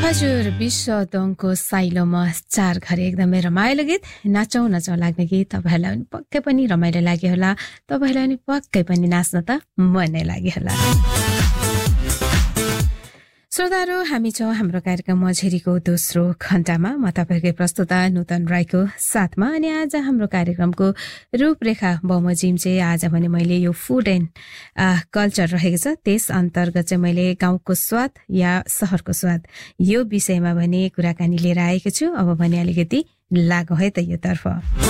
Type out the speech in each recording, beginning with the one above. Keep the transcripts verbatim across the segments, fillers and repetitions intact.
हजुर विश्व दङको साइलोमा चार घरे एकदमै रमाइलो गीत नाचौँ नाचौँ लाग्ने गीत तपाईँहरूलाई पनि पक्कै पनि रमाइलो लाग्यो होला तपाईँहरूलाई पनि पक्कै पनि नाच्न त मनै लाग्यो होला श्रोताहरू हामी छौँ हाम्रो कार्यक्रम मझेरीको दोस्रो घण्टामा म तपाईँकै प्रस्तुता नूतन राईको साथमा अनि आज हाम्रो कार्यक्रमको रूपरेखा बमोजिम चाहिँ आज भने मैले यो फुड एन्ड कल्चर रहेको छ त्यस अन्तर्गत चाहिँ मैले गाउँको स्वाद या सहरको स्वाद यो विषयमा भने कुराकानी लिएर आएको छु अब भने अलिकति लागु है त यो तर्फ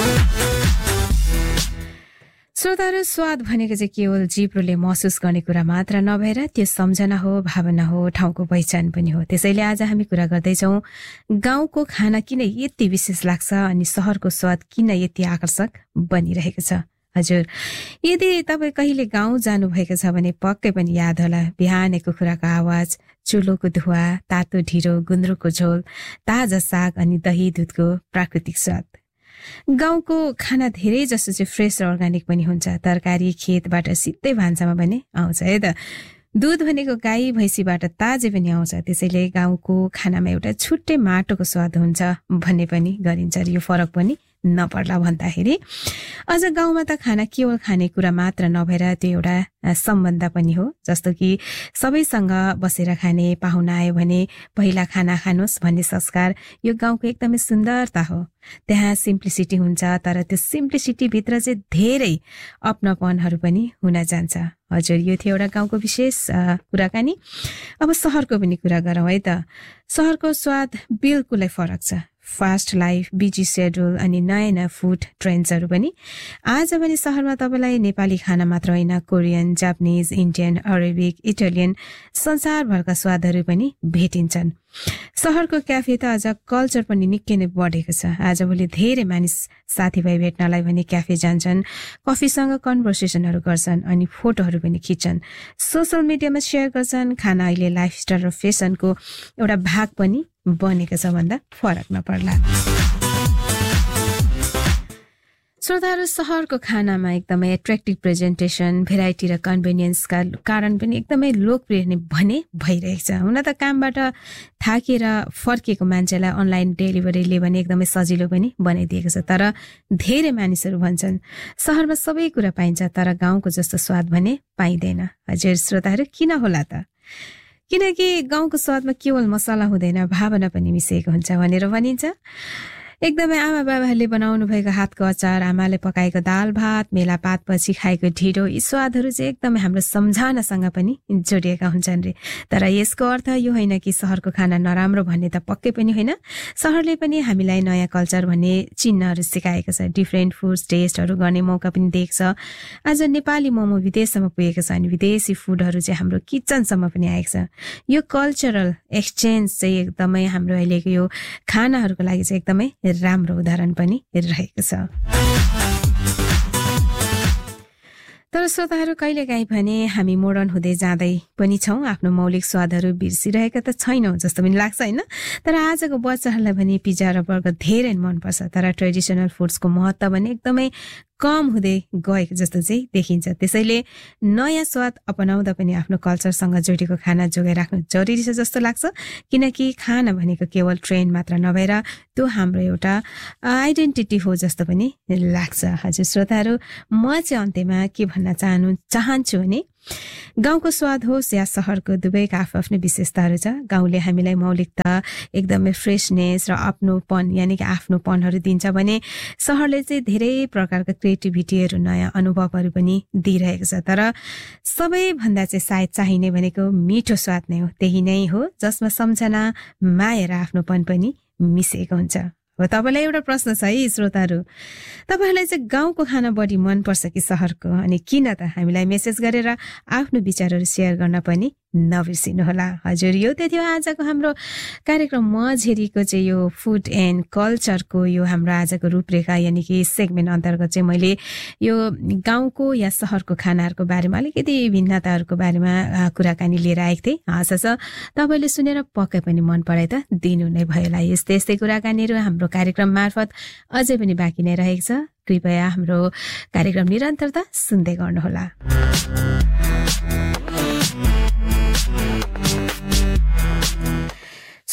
श्रोताहरू स्वाद भनेको चाहिँ केवल जिब्रोले महसुस गर्ने कुरा मात्र नभएर त्यो सम्झना हो भावना हो ठाउँको पहिचान पनि हो त्यसैले आज हामी कुरा गर्दैछौँ गाउँको खाना किन यति विशेष लाग्छ अनि सहरको स्वाद किन यति आकर्षक बनिरहेको छ हजुर यदि तपाईँ कहिले गाउँ जानुभएको छ भने पक्कै पनि याद होला बिहानको कुखुराको आवाज चुलोको धुवा तातो ढिँडो गुन्द्रुकको झोल ताजा साग अनि दही दुधको प्राकृतिक स्वाद गाउँको खाना धेरै जसो चाहिँ फ्रेस र अर्ग्यानिक पनि हुन्छ तरकारी खेतबाट सिधै भान्सामा पनि आउँछ है त दुध भनेको गाई भैँसीबाट ताजै पनि आउँछ त्यसैले गाउँको खानामा एउटा छुट्टै माटोको स्वाद हुन्छ भन्ने पनि गरिन्छ र यो फरक पनि नपर्ला भन्दाखेरि अझ गाउँमा त खाना केवल खानेकुरा मात्र नभएर त्यो एउटा सम्बन्ध पनि हो जस्तो कि सबैसँग बसेर खाने पाहुना आयो भने पहिला खाना खानुहोस् भन्ने संस्कार यो गाउँको एकदमै सुन्दरता हो त्यहाँ सिम्प्लिसिटी हुन्छ तर त्यो सिम्प्लिसिटी भित्र चाहिँ धेरै अपनापनहरू पनि हुन जान्छ हजुर यो थियो एउटा गाउँको विशेष कुराकानी अब सहरको पनि कुरा गरौँ है त सहरको स्वाद बिल्कुलै फरक छ फास्ट लाइफ बिजी सेड्युल अनि नयाँ नयाँ फुड ट्रेन्ड्सहरू पनि आज पनि सहरमा तपाईँलाई नेपाली खाना मात्र होइन Korean Japanese Indian Arabic Italian संसारभरका स्वादहरू पनि भेटिन्छन् सहरको क्याफे त अझ कल्चर पनि निकै नै बढेको छ आजभोलि धेरै मानिस साथीभाइ भेट्नलाई भने क्याफे जान्छन् कफीसँग कन्भर्सेसनहरू गर्छन् अनि फोटोहरू पनि खिच्छन् सोसल मिडियामा सेयर गर्छन् खाना अहिले लाइफस्टाइल र फेसनको एउटा भाग पनि बनेको छ भन्दा फरक नपर्ला श्रोताहरू सहरको खानामा एकदमै एट्र्याक्टिभ प्रेजेन्टेसन भेराइटी र कन्भिनियन्सका कारण पनि एकदमै लोकप्रिय नै भने भइरहेको छ हुन त कामबाट थाकेर फर्केको मान्छेलाई अनलाइन डेलिभरीले भने एकदमै सजिलो पनि बनाइदिएको छ तर धेरै मानिसहरू भन्छन् सहरमा सबै कुरा पाइन्छ तर गाउँको जस्तो स्वाद भने पाइँदैन हजुर श्रोताहरू किन होला त किनकि गाउँको स्वादमा केवल मसला हुँदैन भावना पनि मिसिएको हुन्छ भनेर भनिन्छ एकदमै आमा बाबाहरूले बनाउनु भएको हातको अचार आमाले पकाएको दाल भात मेला पातपछि खाएको ढिँडो यी स्वादहरू चाहिँ एकदमै हाम्रो सम्झनासँग पनि जोडिएका हुन्छन् रे तर यसको अर्थ यो होइन कि सहरको खाना नराम्रो भन्ने त पक्कै पनि होइन सहरले पनि हामीलाई नयाँ कल्चर भन्ने चिन्हहरू सिकाएको छ डिफ्रेन्ट फुड्स टेस्टहरू गर्ने मौका पनि दिएको छ आज नेपाली मोमो विदेशसम्म पुगेको छ अनि विदेशी फुडहरू चाहिँ हाम्रो किचनसम्म पनि आएको छ यो कल्चरल एक्सचेन्ज चाहिँ एकदमै हाम्रो अहिलेको यो खानाहरूको लागि चाहिँ एकदमै राम्रो उदाहरण पनि रहेको छ तर श्रोताहरू कहिलेकाहीँ भने हामी मोडर्न हुँदै जाँदै पनि छौँ आफ्नो मौलिक स्वादहरू बिर्सिरहेका त छैनौँ जस्तो पनि लाग्छ होइन तर आजको बच्चाहरूलाई भने पिज्जा र बर्गर धेरै मनपर्छ तर ट्रेडिसनल फुड्सको महत्त्व भने एकदमै कम हुँदै गएको जस्तो चाहिँ देखिन्छ त्यसैले नयाँ स्वाद अपनाउँदा पनि आफ्नो कल्चरसँग जोडिएको खाना जोगाइराख्नु जरुरी छ जस्तो लाग्छ किनकि खाना भनेको केवल ट्रेन्ड मात्र नभएर त्यो हाम्रो एउटा आइडेन्टिटी हो जस्तो पनि लाग्छ हजुर श्रोताहरू म चाहिँ अन्त्यमा के भन्न चाहनु चाहन्छु भने गाउँको स्वाद होस् या सहरको दुवैका आफ्नो विशेषताहरू छ गाउँले हामीलाई मौलिकता एकदमै फ्रेसनेस र आफ्नोपन यानि कि आफ्नोपनहरू दिन्छ भने सहरले चाहिँ धेरै प्रकारका क्रिएटिभिटीहरू नयाँ अनुभवहरू पनि दिइरहेको छ तर सबैभन्दा चाहिँ सायद चाहिने भनेको मिठो स्वाद नै हो त्यही नै हो जसमा सम्झना माया र आफ्नोपन पनि मिसिएको हुन्छ अब तपाईँलाई एउटा प्रश्न छ है श्रोताहरू तपाईँहरूलाई चाहिँ गाउँको खाना बढी मनपर्छ कि सहरको अनि किन त हामीलाई मेसेज गरेर आफ्नो विचारहरू सेयर गर्न पनि नबिर्सिनुहोला हजुर यो त थियो आजको हाम्रो कार्यक्रम मझेरीको चाहिँ यो फुड एन्ड कल्चरको यो हाम्रो आजको रूपरेखा यानि कि सेगमेन्ट अन्तर्गत चाहिँ मैले यो गाउँको या सहरको खानाहरूको बारेमा अलिकति भिन्नताहरूको बारेमा कुराकानी लिएर आएको थिएँ आशा छ तपाईँले सुनेर पक्कै पनि मन पराए त दिनु नै भयो होला यस्तै यस्तै कुराकानीहरू हाम्रो कार्यक्रम मार्फत अझै पनि बाँकी नै रहेको छ कृपया हाम्रो कार्यक्रम निरन्तरता सुन्दै गर्नुहोला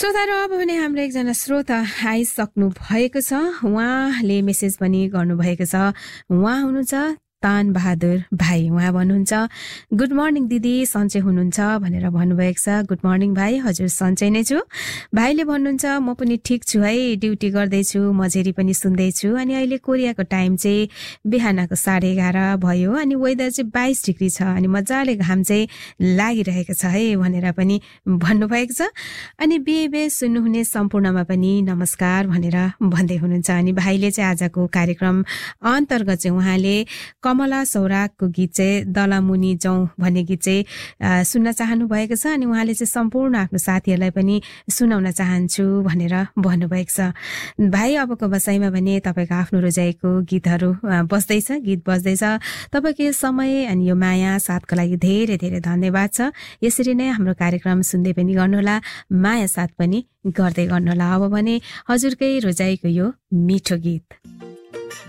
श्रोताहरू अब भने हाम्रो एकजना श्रोता आइसक्नु भएको छ। उहाँले मेसेज पनि गर्नुभएको छ। उहाँ हुनुहुन्छ तान बहादुर भाइ। उहाँ भन्नुहुन्छ गुड मर्निङ दिदी, सन्चै हुनुहुन्छ भनेर भन्नुभएको छ। गुड मर्निङ भाइ, हजुर सन्चै नै छु। भाइले भन्नुहुन्छ म पनि ठिक छु है, ड्युटी गर्दैछु, मझेरी पनि सुन्दैछु। अनि अहिले कोरियाको टाइम चाहिँ बिहानको साढे एघार भयो। अनि वेदर चाहिँ बाइस डिग्री छ। अनि मजाले घाम चाहिँ लागिरहेको छ है भनेर पनि भन्नुभएको छ। अनि बिहे सुन्नुहुने सम्पूर्णमा पनि नमस्कार भनेर भन्दै हुनुहुन्छ। अनि भाइले चाहिँ आजको कार्यक्रम अन्तर्गत चाहिँ उहाँले कमला सौरागको गीत चाहिँ दलामुनि जाउँ भन्ने गीत चाहिँ सुन्न चाहनु भएको छ। अनि उहाँले चाहिँ सम्पूर्ण आफ्नो साथीहरूलाई पनि सुनाउन चाहन्छु भनेर भन्नुभएको छ। भाइ अबको बसाइमा भने तपाईँको आफ्नो रोजाइको गीतहरू बज्दैछ, गीत बज्दैछ। तपाईँको यो समय अनि यो माया साथको लागि धेरै धेरै धन्यवाद छ। यसरी नै हाम्रो कार्यक्रम सुन्दै पनि गर्नुहोला, माया साथ पनि गर्दै गर्नुहोला। अब भने हजुरकै रोजाइको यो मिठो गीत।